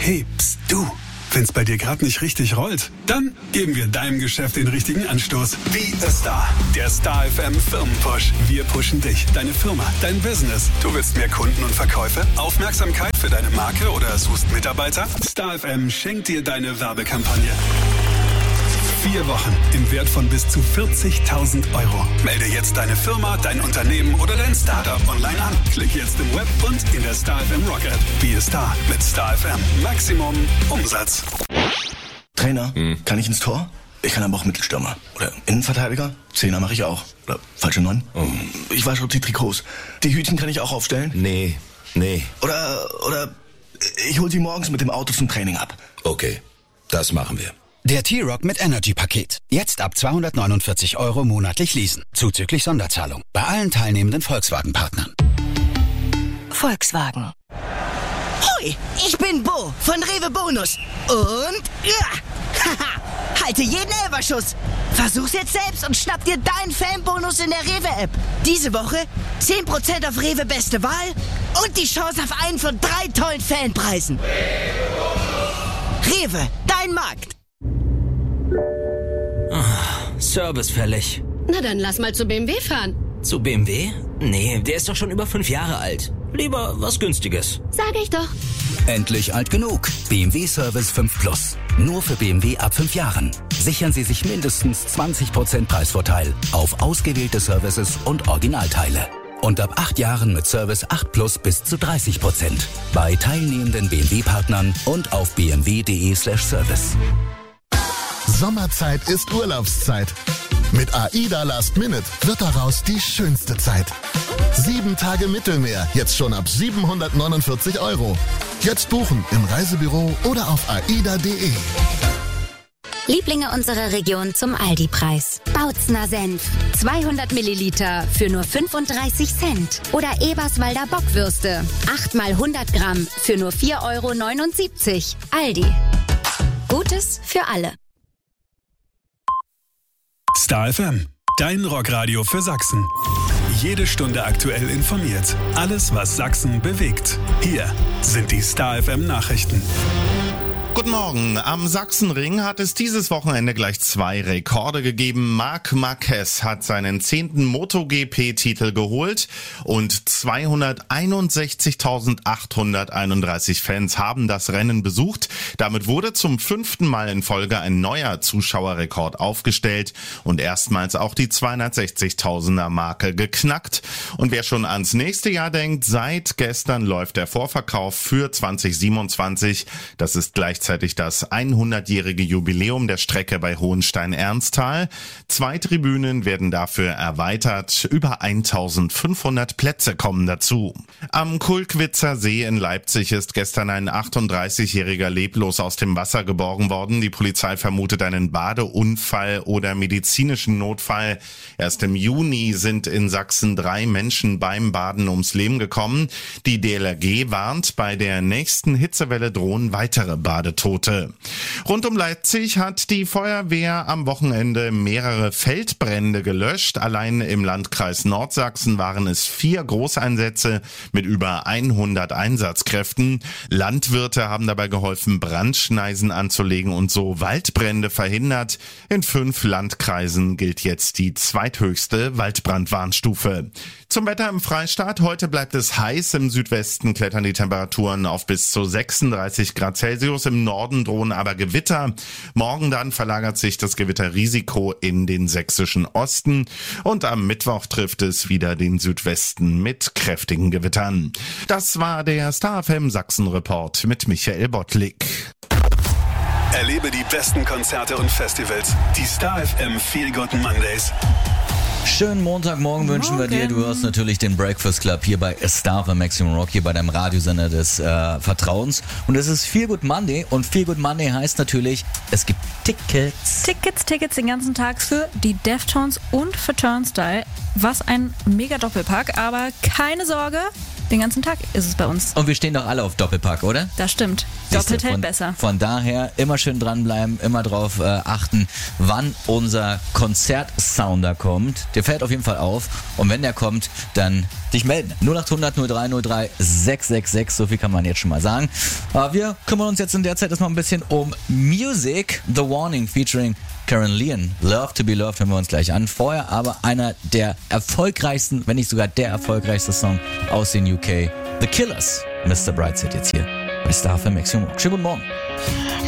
Hey, pst, du. Wenn's bei dir gerade nicht richtig rollt, dann geben wir deinem Geschäft den richtigen Anstoß. Be a Star. Der Star FM Firmenpush. Wir pushen dich, deine Firma, dein Business. Du willst mehr Kunden und Verkäufe, Aufmerksamkeit für deine Marke oder suchst Mitarbeiter? Star FM schenkt dir deine Werbekampagne. 4 Wochen im Wert von bis zu 40.000 Euro. Melde jetzt deine Firma, dein Unternehmen oder dein Startup online an. Klick jetzt im Web und in der Star FM Rock App. Be a Star mit Star FM. Maximum Umsatz. Trainer, kann ich ins Tor? Ich kann aber auch Mittelstürmer. Oder Innenverteidiger? Zehner mache ich auch. Oder falsche 9? Ich wasche die Trikots. Die Hütchen kann ich auch aufstellen? Nee. Oder ich hol sie morgens mit dem Auto zum Training ab. Okay, das machen wir. Der T-Rock mit Energy-Paket. Jetzt ab 249 Euro monatlich leasen. Zuzüglich Sonderzahlung. Bei allen teilnehmenden Volkswagen-Partnern. Volkswagen. Hoi, ich bin Bo von Rewe Bonus. Und haha, halte jeden Elferschuss. Versuch's jetzt selbst und schnapp dir deinen Fanbonus in der Rewe-App. Diese Woche 10% auf Rewe Beste Wahl und die Chance auf einen von 3 tollen Fanpreisen. Rewe, dein Markt. Service fällig. Na dann lass mal zu BMW fahren. Zu BMW? Nee, der ist doch schon über 5 Jahre alt. Lieber was Günstiges. Sag ich doch. Endlich alt genug. BMW Service 5 Plus. Nur für BMW ab 5 Jahren. Sichern Sie sich mindestens 20% Preisvorteil auf ausgewählte Services und Originalteile. Und ab 8 Jahren mit Service 8 Plus bis zu 30%. Bei teilnehmenden BMW-Partnern und auf bmw.de/service. Sommerzeit ist Urlaubszeit. Mit AIDA Last Minute wird daraus die schönste Zeit. 7 Tage Mittelmeer, jetzt schon ab 749 Euro. Jetzt buchen im Reisebüro oder auf aida.de. Lieblinge unserer Region zum Aldi-Preis. Bautzner Senf, 200 Milliliter für nur 35 Cent. Oder Eberswalder Bockwürste, 8 mal 100 Gramm für nur 4,79 Euro. Aldi. Gutes für alle. Star FM, dein Rockradio für Sachsen. Jede Stunde aktuell informiert. Alles, was Sachsen bewegt. Hier sind die Star FM Nachrichten. Guten Morgen. Am Sachsenring hat es dieses Wochenende gleich 2 Rekorde gegeben. Marc Marquez hat seinen 10. MotoGP-Titel geholt und 261.831 Fans haben das Rennen besucht. Damit wurde zum 5. Mal in Folge ein neuer Zuschauerrekord aufgestellt und erstmals auch die 260.000er Marke geknackt. Und wer schon ans nächste Jahr denkt, seit gestern läuft der Vorverkauf für 2027. Das ist gleichzeitig das 100-jährige Jubiläum der Strecke bei Hohenstein-Ernsthal. 2 Tribünen werden dafür erweitert. Über 1500 Plätze kommen dazu. Am Kulkwitzer See in Leipzig ist gestern ein 38-jähriger leblos aus dem Wasser geborgen worden. Die Polizei vermutet einen Badeunfall oder medizinischen Notfall. Erst im Juni sind in Sachsen 3 Menschen beim Baden ums Leben gekommen. Die DLRG warnt, bei der nächsten Hitzewelle drohen weitere Badetote. Rund um Leipzig hat die Feuerwehr am Wochenende mehrere Feldbrände gelöscht. Allein im Landkreis Nordsachsen waren es 4 Großeinsätze mit über 100 Einsatzkräften. Landwirte haben dabei geholfen, Brandschneisen anzulegen und so Waldbrände verhindert. In 5 Landkreisen gilt jetzt die zweithöchste Waldbrandwarnstufe. Zum Wetter im Freistaat. Heute bleibt es heiß. Im Südwesten klettern die Temperaturen auf bis zu 36 Grad Celsius. Im Norden drohen aber Gewitter. Morgen dann verlagert sich das Gewitterrisiko in den sächsischen Osten. Und am Mittwoch trifft es wieder den Südwesten mit kräftigen Gewittern. Das war der Star FM Sachsen Report mit Michael Bottlik. Erlebe die besten Konzerte und Festivals. Die Star FM Feel Good Mondays. Schönen Montagmorgen wünschen wir dir. Du hörst natürlich den Breakfast Club hier bei Star FM Maximum Rock, hier bei deinem Radiosender des Vertrauens. Und es ist Feel Good Monday. Und Feel Good Monday heißt natürlich, es gibt Tickets. Tickets den ganzen Tag für die Deftones und für Turnstile. Was ein mega Doppelpack. Aber keine Sorge, den ganzen Tag ist es bei uns. Und wir stehen doch alle auf Doppelpack, oder? Das stimmt. Siehste, Doppelt hält besser. Von daher immer schön dranbleiben, immer drauf achten, wann unser Konzertsounder kommt. Der fällt auf jeden Fall auf. Und wenn der kommt, dann dich melden. 0800 03 03 666, so viel kann man jetzt schon mal sagen. Wir kümmern uns jetzt in der Zeit erstmal ein bisschen um Music. The Warning featuring Karen Leon. Love to be Loved hören wir uns gleich an. Vorher aber einer der erfolgreichsten, wenn nicht sogar der erfolgreichste Song aus den UK. The Killers. Mr. Brightside jetzt hier bei Star FM Maximum. Schönen guten Morgen.